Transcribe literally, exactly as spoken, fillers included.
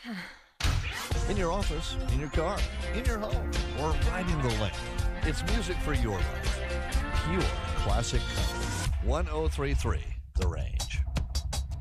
In your office, in your car, in your home, or riding the lane. It's music for your life. Pure classic country. ten thirty-three The Rain.